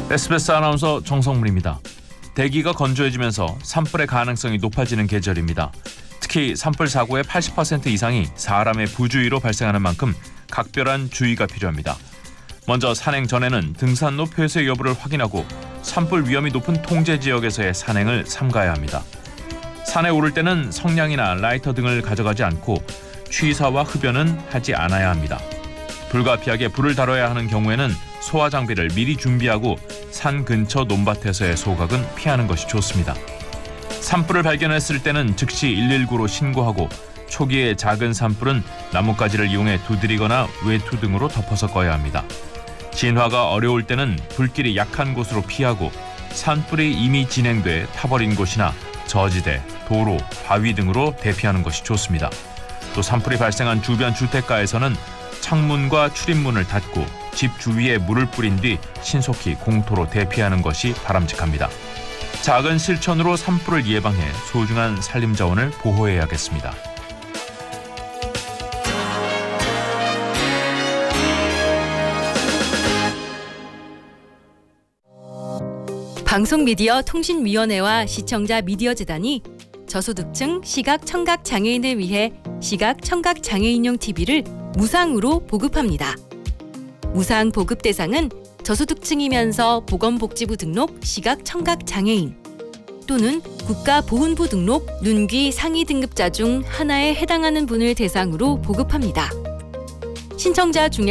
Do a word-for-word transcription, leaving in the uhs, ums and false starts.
에스비에스 아나운서 정성문입니다. 대기가 건조해지면서 산불의 가능성이 높아지는 계절입니다. 특히 산불 사고의 팔십 퍼센트 이상이 사람의 부주의로 발생하는 만큼 각별한 주의가 필요합니다. 먼저 산행 전에는 등산로 폐쇄 여부를 확인하고 산불 위험이 높은 통제 지역에서의 산행을 삼가야 합니다. 산에 오를 때는 성냥이나 라이터 등을 가져가지 않고 취사와 흡연은 하지 않아야 합니다. 불가피하게 불을 다뤄야 하는 경우에는 소화 장비를 미리 준비하고 산 근처 논밭에서의 소각은 피하는 것이 좋습니다. 산불을 발견했을 때는 즉시 일일구로 신고하고 초기에 작은 산불은 나뭇가지를 이용해 두드리거나 외투 등으로 덮어서 꺼야 합니다. 진화가 어려울 때는 불길이 약한 곳으로 피하고 산불이 이미 진행돼 타버린 곳이나 저지대, 도로, 바위 등으로 대피하는 것이 좋습니다. 또 산불이 발생한 주변 주택가에서는 창문과 출입문을 닫고 집 주위에 물을 뿌린 뒤 신속히 공터로 대피하는 것이 바람직합니다. 작은 실천으로 산불을 예방해 소중한 산림자원을 보호해야겠습니다. 방송미디어통신위원회와 시청자 미디어재단이 저소득층 시각 청각 장애인을 위해 시각 청각 장애인용 티비를 무상으로 보급합니다. 무상 보급 대상은 저소득층이면서 보건복지부 등록 시각 청각 장애인 또는 국가보훈부 등록 눈귀 상위 등급자 중 하나에 해당하는 분을 대상으로 보급합니다. 신청자 중에